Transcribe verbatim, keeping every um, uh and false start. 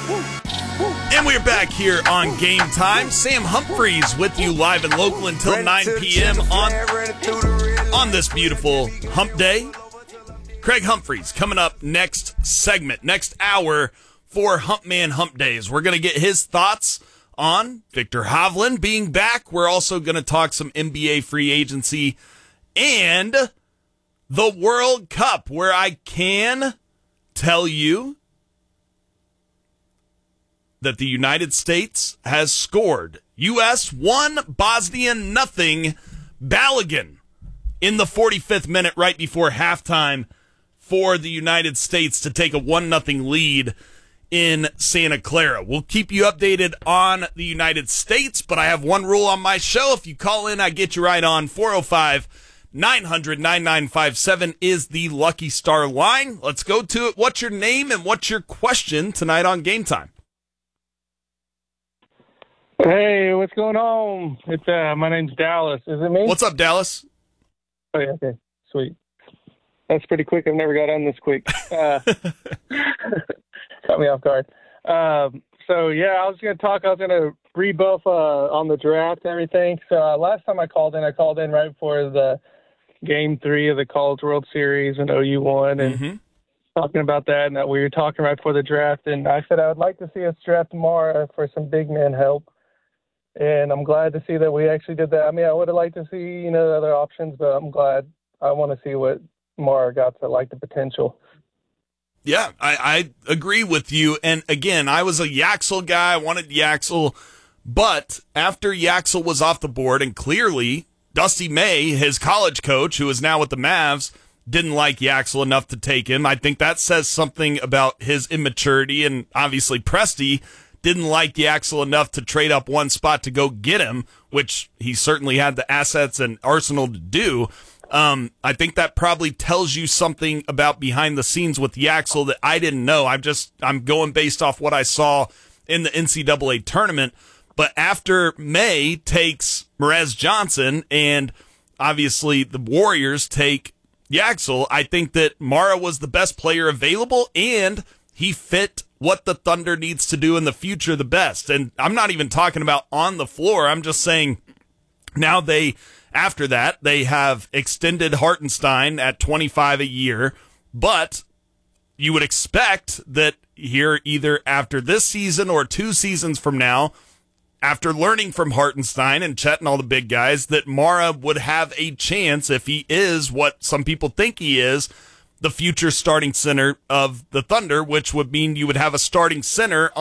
And we're back here on Game Time. Sam Humphreys with you live and local until nine p.m. on, on this beautiful hump day. Craig Humphreys coming up next segment, next hour for Hump Man Hump Days. We're going to get his thoughts on Victor Hovland being back. We're also going to talk some N B A free agency and the World Cup, where I can tell you that the United States has scored. U S one, Bosnia nothing. Balogun in the forty-fifth minute right before halftime for the United States to take a one nothing lead in Santa Clara. We'll keep you updated on the United States, but I have one rule on my show. If you call in, I get you right on. four oh five, nine hundred, ninety-nine fifty-seven is the Lucky Star line. Let's go to it. What's your name and what's your question tonight on Game Time? Hey, what's going on? It's uh, my name's Dallas. Is it me? What's up, Dallas? Oh, yeah, okay. Sweet. That's pretty quick. I've never got on this quick. Uh, caught me off guard. Um, so, yeah, I was going to talk. I was going to rebuff uh, on the draft and everything. So, uh, last time I called in, I called in right before the game three of the College World Series and O U won. And mm-hmm. talking about that, and that we were talking right before the draft. And I said I would like to see us draft Mara for some big man help. And I'm glad to see that we actually did that. I mean, I would have liked to see, you know, the other options, but I'm glad. I want to see what Mara got to, like, the potential. Yeah, I, I agree with you. And, again, I was a Yaxel guy. I wanted Yaxel. But after Yaxel was off the board, and clearly Dusty May, his college coach, who is now with the Mavs, didn't like Yaxel enough to take him. I think that says something about his immaturity. And, obviously, Presti didn't like Yaxel enough to trade up one spot to go get him, which he certainly had the assets and arsenal to do. Um, I think that probably tells you something about behind the scenes with Yaxel that I didn't know. I'm just I'm going based off what I saw in the N C double A tournament. But after May takes Merez Johnson and obviously the Warriors take Yaxel, I think that Mara was the best player available and he fit what the Thunder needs to do in the future the best. And I'm not even talking about on the floor. I'm just saying now they, after that, they have extended Hartenstein at twenty-five a year, but you would expect that here either after this season or two seasons from now, after learning from Hartenstein and Chet and all the big guys, that Mara would have a chance, if he is what some people think he is, the future starting center of the Thunder, which would mean you would have a starting center